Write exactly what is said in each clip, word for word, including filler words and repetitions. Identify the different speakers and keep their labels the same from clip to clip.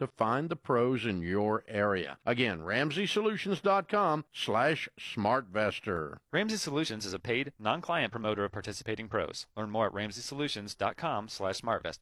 Speaker 1: to find the pros in your area. Again, Ramsey Solutions dot com slash SmartVestor.
Speaker 2: Ramsey Solutions is a paid, non-client promoter of participating pros. Learn more at Ramsey Solutions dot com slash SmartVestor.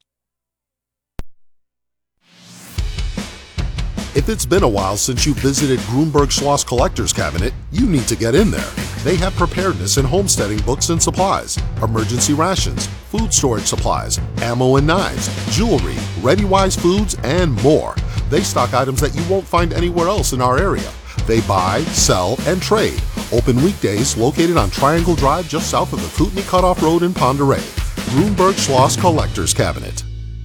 Speaker 3: If it's been a while since you visited Grunberg Schloss Collector's Cabinet, you need to get in there. They have preparedness and homesteading books and supplies, emergency rations, food storage supplies, ammo and knives, jewelry, ReadyWise foods, and more. They stock items that you won't find anywhere else in our area. They buy, sell, and trade. Open weekdays, located on Triangle Drive just south of the Kootenai Cutoff Road in Ponderay. Grunberg Schloss Collector's Cabinet.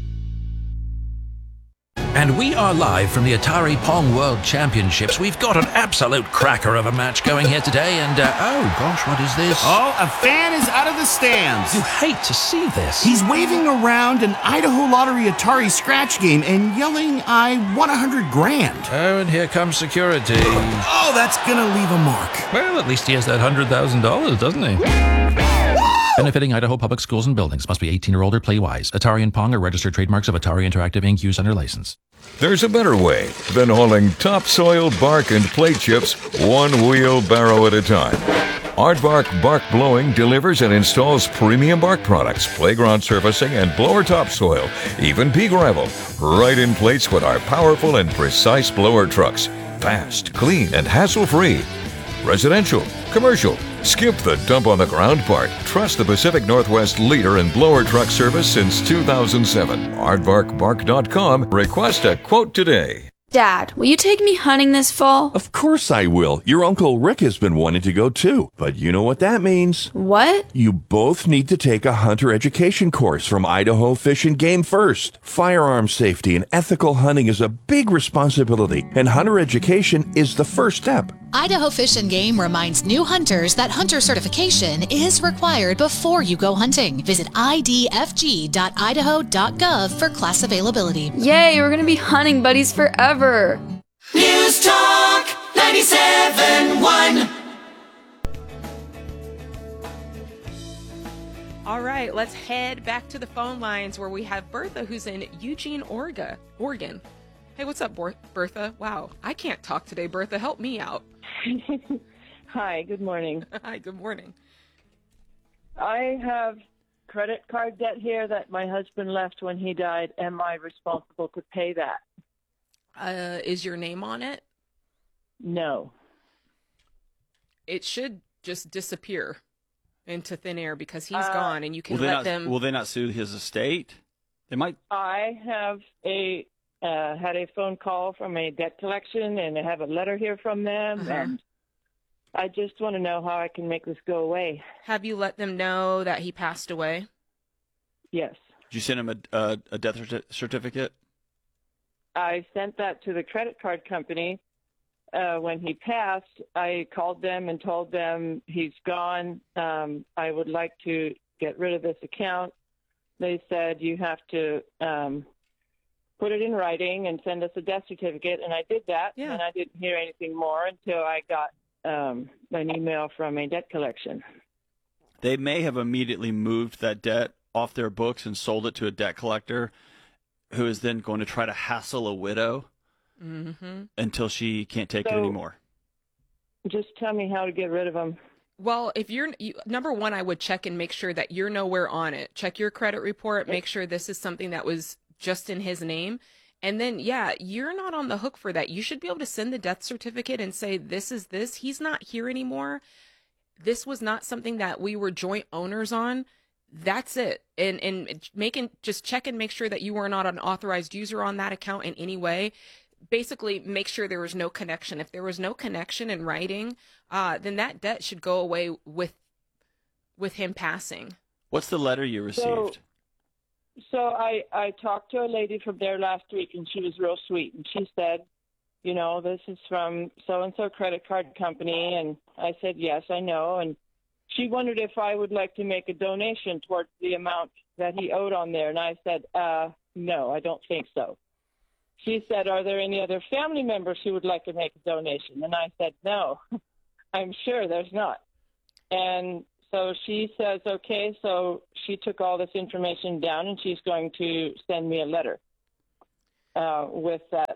Speaker 4: And we are live from the Atari Pong World Championships. We've got an absolute cracker of a match going here today, and uh, oh gosh, what is this?
Speaker 5: Oh, a fan is out of the stands.
Speaker 4: You hate to see this.
Speaker 5: He's waving around an Idaho Lottery Atari scratch game and yelling, I won a hundred grand.
Speaker 4: Oh, and here comes security.
Speaker 5: Oh, that's gonna leave a mark.
Speaker 4: Well, at least he has that hundred thousand dollars, doesn't he? Benefiting Idaho Public Schools and buildings. Must be eighteen or older. Play wise. Atari and Pong are registered trademarks of Atari Interactive Incorporated. Used under license.
Speaker 6: There's a better way than hauling topsoil, bark, and plate chips one wheelbarrow at a time. Aardvark Bark Blowing delivers and installs premium bark products, playground surfacing, and blower topsoil, even pea gravel, right in plates with our powerful and precise blower trucks. Fast, clean, and hassle-free. Residential, commercial, skip the dump on the ground part. Trust the Pacific Northwest leader in blower truck service since two thousand seven. aardvark bark dot com. Request a quote today.
Speaker 7: Dad, will you take me hunting this fall?
Speaker 8: Of course I will. Your Uncle Rick has been wanting to go too. But you know what that means.
Speaker 7: What?
Speaker 8: You both need to take a hunter education course from Idaho Fish and Game First. Firearm safety and ethical hunting is a big responsibility, and hunter education is the first step.
Speaker 9: Idaho Fish and Game reminds new hunters that hunter certification is required before you go hunting. Visit I D F G dot idaho dot gov for class availability.
Speaker 7: Yay, we're going to be hunting buddies forever.
Speaker 10: News Talk ninety-seven point one.
Speaker 11: All right, let's head back to the phone lines where we have Bertha, who's in Eugene, Oregon. Oregon. Hey, what's up, Bertha? Wow, I can't talk today. Bertha, help me out.
Speaker 12: Hi, good morning.
Speaker 11: Hi, good morning.
Speaker 12: I have credit card debt here that my husband left when he died. Am I responsible to pay that?
Speaker 11: Uh, is your name on it?
Speaker 12: No.
Speaker 11: It should just disappear into thin air because he's
Speaker 12: uh,
Speaker 11: gone, and you can
Speaker 5: will
Speaker 11: let
Speaker 5: not,
Speaker 11: them.
Speaker 5: Will they not sue his estate? They might.
Speaker 12: I have a uh, had a phone call from a debt collection, and I have a letter here from them,
Speaker 11: uh-huh.
Speaker 12: and I just want to know how I can make this go away.
Speaker 11: Have you let them know that he passed away?
Speaker 12: Yes.
Speaker 5: Did you send him a, a, a death certificate?
Speaker 12: I sent that to the credit card company. Uh, when he passed, I called them and told them he's gone. Um, I would like to get rid of this account. They said you have to um, put it in writing and send us a death certificate, and I did that.
Speaker 11: Yeah.
Speaker 12: And I didn't hear anything more until I got um, an email from a debt collection.
Speaker 5: They may have immediately moved that debt off their books and sold it to a debt collector, who is then going to try to hassle a widow
Speaker 11: mm-hmm.
Speaker 5: until she can't take
Speaker 12: so,
Speaker 5: it anymore.
Speaker 12: Just tell me how to get rid of them.
Speaker 11: Well, if you're, you, number one, I would check and make sure that you're nowhere on it. Check your credit report, make sure this is something that was just in his name. And then, yeah, you're not on the hook for that. You should be able to send the death certificate and say, this is this. He's not here anymore. This was not something that we were joint owners on. That's it. And and making just check and make sure that you were not an authorized user on that account in any way. Basically, make sure there was no connection. If there was no connection in writing, uh, then that debt should go away with with him passing.
Speaker 5: What's the letter you received?
Speaker 12: So, so I, I talked to a lady from there last week, and she was real sweet. And she said, you know, this is from so-and-so credit card company. And I said, yes, I know. And she wondered if I would like to make a donation towards the amount that he owed on there. And I said, uh, no, I don't think so. She said, are there any other family members who would like to make a donation? And I said, no, I'm sure there's not. And so she says, okay, so she took all this information down, and she's going to send me a letter uh, with that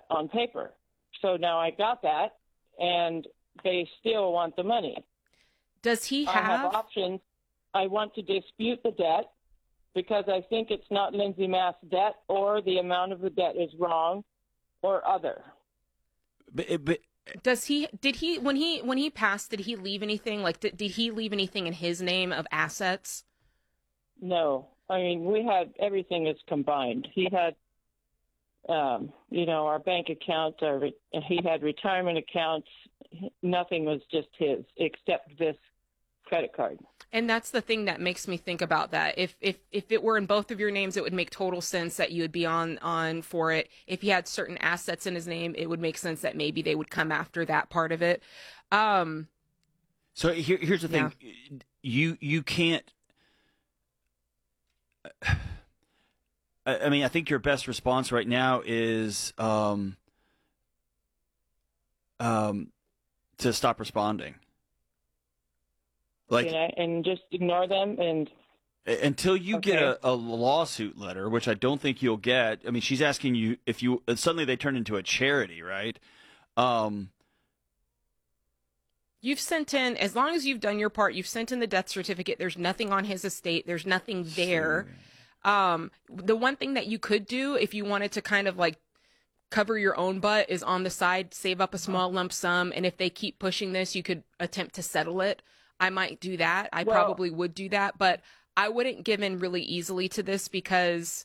Speaker 12: on paper. So now I got that, and they still want the money.
Speaker 11: Does he
Speaker 12: I
Speaker 11: have...
Speaker 12: have options. I want to dispute the debt because I think it's not Lindsay Mass debt, or the amount of the debt is wrong, or other.
Speaker 5: But, but
Speaker 11: does he? Did he when he when he passed? Did he leave anything? Like, did, did he leave anything in his name of assets?
Speaker 12: No, I mean we had everything is combined. He had, um, you know, our bank accounts. Our re- he had retirement accounts. Nothing was just his except this credit card.
Speaker 11: And that's the thing that makes me think about that. If if if it were in both of your names, it would make total sense that you would be on on for it. If he had certain assets in his name, it would make sense that maybe they would come after that part of it. Um,
Speaker 5: so here, here's the thing: yeah. you you can't. I mean, I think your best response right now is um, um, to stop responding.
Speaker 12: Like, and, and just ignore them and
Speaker 5: until you
Speaker 12: okay.
Speaker 5: get a, a lawsuit letter, which I don't think you'll get. I mean, she's asking you if you suddenly they turn into a charity, right? Um,
Speaker 11: you've sent in, as long as you've done your part, you've sent in the death certificate. There's nothing on his estate. There's nothing there. Um, the one thing that you could do if you wanted to kind of like cover your own butt is on the side, save up a small lump sum. And if they keep pushing this, you could attempt to settle it. I might do that. I well, probably would do that, but I wouldn't give in really easily to this because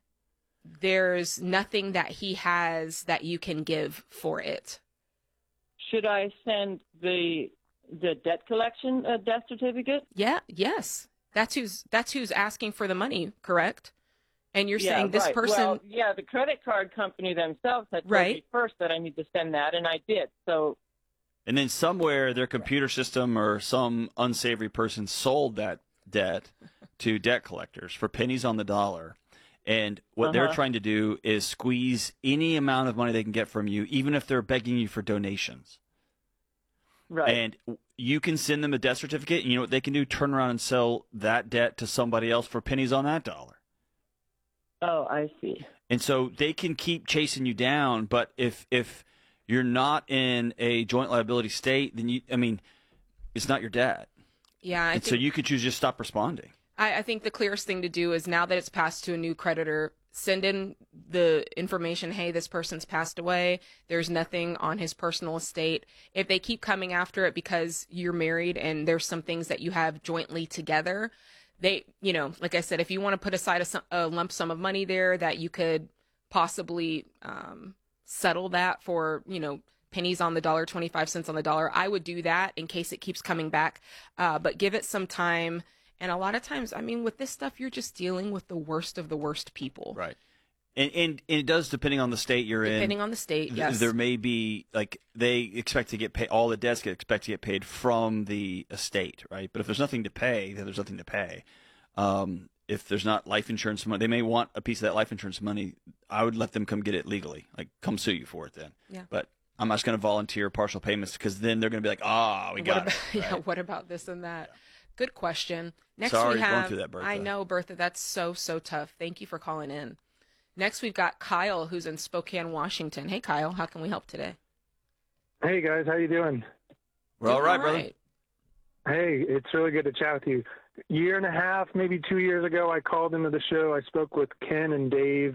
Speaker 11: there's nothing that he has that you can give for it.
Speaker 12: Should I send the the debt collection uh, death certificate?
Speaker 11: Yeah, yes. That's who's that's who's asking for the money, correct? And you're
Speaker 12: yeah,
Speaker 11: saying this
Speaker 12: right.
Speaker 11: person
Speaker 12: Well, yeah, the credit card company themselves had told
Speaker 11: right.
Speaker 12: me first that I need to send that, and I did. So
Speaker 5: And then somewhere their computer system or some unsavory person sold that debt to debt collectors for pennies on the dollar. And what
Speaker 12: uh-huh.
Speaker 5: they're trying to do is squeeze any amount of money they can get from you, even if they're begging you for donations.
Speaker 12: Right.
Speaker 5: And you can send them a debt certificate, and you know what they can do? Turn around and sell that debt to somebody else for pennies on that dollar.
Speaker 12: Oh, I see.
Speaker 5: And so they can keep chasing you down, but if if you're not in a joint liability state, then you, I mean, it's not your debt.
Speaker 11: Yeah. I
Speaker 5: and
Speaker 11: think,
Speaker 5: so you could choose just stop responding.
Speaker 11: I, I think the clearest thing to do is now that it's passed to a new creditor, send in the information, hey, this person's passed away. There's nothing on his personal estate. If they keep coming after it because you're married and there's some things that you have jointly together, they, you know, like I said, if you want to put aside a, a lump sum of money there that you could possibly um, settle that for, you know, pennies on the dollar, twenty-five cents on the dollar, I would do that in case it keeps coming back. Uh, but give it some time. And a lot of times, I mean, with this stuff, you're just dealing with the worst of the worst people.
Speaker 5: Right. And, and, and it does, depending on the state you're
Speaker 11: depending
Speaker 5: in.
Speaker 11: Depending on the state, yes.
Speaker 5: There may be, like, they expect to get paid, all the debts get expect to get paid from the estate, right? But if there's nothing to pay, then there's nothing to pay. Um, if there's not life insurance money, they may want a piece of that life insurance money. I would let them come get it legally, like come sue you for it then.
Speaker 11: Yeah.
Speaker 5: But I'm not just going to volunteer partial payments because then they're going to be like, ah, oh, we
Speaker 11: what
Speaker 5: got
Speaker 11: about,
Speaker 5: it. Right?
Speaker 11: Yeah, what about this and that? Yeah. Good question. Next
Speaker 5: Sorry
Speaker 11: we have,
Speaker 5: going through that, Bertha.
Speaker 11: I know, Bertha, that's so, so tough. Thank you for calling in. Next we've got Kyle, who's in Spokane, Washington. Hey, Kyle, how can we help today?
Speaker 13: Hey, guys, how you doing?
Speaker 5: We're all right, brother.
Speaker 13: Hey, it's really good to chat with you. Year and a half, maybe two years ago, I called into the show. I spoke with Ken and Dave.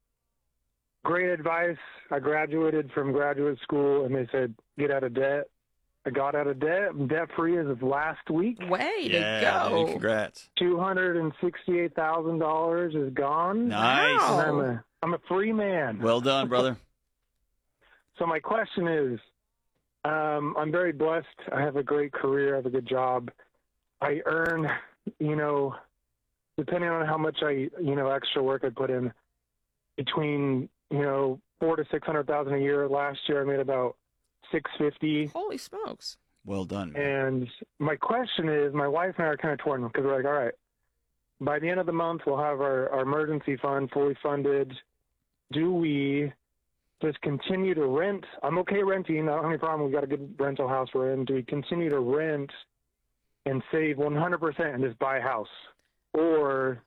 Speaker 13: Great advice. I graduated from graduate school, and they said, get out of debt. I got out of debt. I'm debt-free as of last week.
Speaker 11: Way
Speaker 5: yeah,
Speaker 11: to go.
Speaker 5: Hey, congrats.
Speaker 13: two hundred sixty-eight thousand dollars is gone.
Speaker 5: Nice.
Speaker 13: And I'm a, I'm a free man.
Speaker 5: Well done, brother.
Speaker 13: So my question is, um, I'm very blessed. I have a great career. I have a good job. I earn, you know, depending on how much I, you know, extra work I put in, between, you know, four to six hundred thousand a year. Last year I made about six fifty.
Speaker 11: Holy smokes!
Speaker 5: Well done. Man.
Speaker 13: And my question is, my wife and I are kind of torn because we're like, all right, by the end of the month we'll have our, our emergency fund fully funded. Do we just continue to rent? I'm okay renting. I don't have any problem. We've got a good rental house we're in. Do we continue to rent and save one hundred percent and just buy a house? Or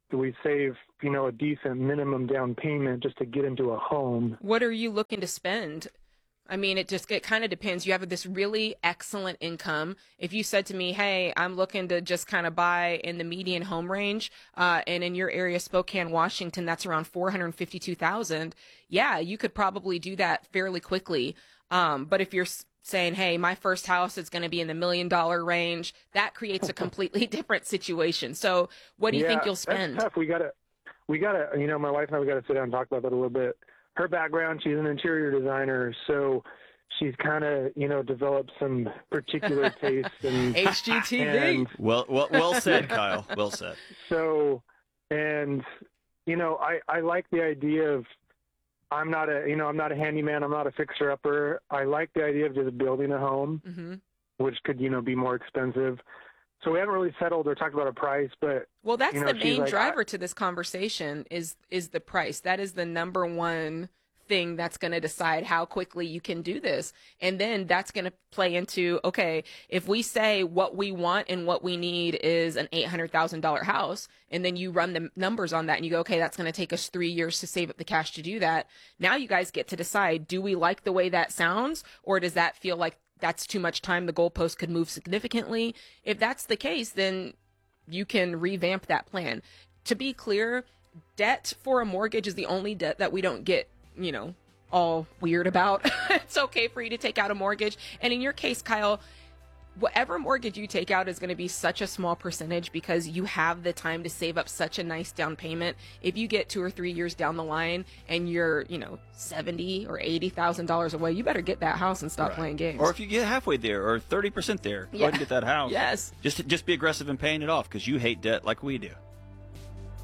Speaker 13: we save, you know, a decent minimum down payment just to get into a home.
Speaker 11: What are you looking to spend? I mean, it just, it kind of depends. You have this really excellent income. If you said to me, hey, I'm looking to just kind of buy in the median home range, uh, and in your area, Spokane, Washington, that's around four hundred fifty-two thousand. Yeah, you could probably do that fairly quickly. Um, but if you're saying, hey, my first house is going to be in the million dollar range, that creates a completely different situation. So what do you
Speaker 13: yeah,
Speaker 11: think you'll spend?
Speaker 13: That's tough. We got to, we got to, you know, my wife and I, we got to sit down and talk about that a little bit. Her background, she's an interior designer, so she's kind of, you know, developed some particular tastes. And
Speaker 11: H G T V.
Speaker 13: And,
Speaker 5: well, well, well said, Kyle. Well said.
Speaker 13: So, and, you know, I, I like the idea of, I'm not a, you know, I'm not a handyman. I'm not a fixer-upper. I like the idea of just building a home,
Speaker 11: mm-hmm.
Speaker 13: which could, you know, be more expensive. So we haven't really settled or talked about a price, but
Speaker 11: well, that's
Speaker 13: you know,
Speaker 11: the main
Speaker 13: like,
Speaker 11: driver
Speaker 13: I,
Speaker 11: to this conversation is is the price. That is the number one thing that's going to decide how quickly you can do this. And then that's going to play into, okay, if we say what we want and what we need is an eight hundred thousand dollars house, and then you run the numbers on that and you go, okay, that's going to take us three years to save up the cash to do that. Now you guys get to decide, do we like the way that sounds, or does that feel like that's too much time, the goalpost could move significantly? If that's the case, then you can revamp that plan. To be clear, debt for a mortgage is the only debt that we don't get, you know, all weird about. It's okay for you to take out a mortgage. And in your case, Kyle, whatever mortgage you take out is going to be such a small percentage because you have the time to save up such a nice down payment. If you get two or three years down the line and you're, you know, seventy or eighty thousand dollars away, you better get that house and stop
Speaker 5: Right.
Speaker 11: playing games.
Speaker 5: Or if you get halfway there, or thirty percent there, go
Speaker 11: Yeah.
Speaker 5: ahead and get that house.
Speaker 11: Yes.
Speaker 5: Just just be aggressive in paying it off because you hate debt like we do.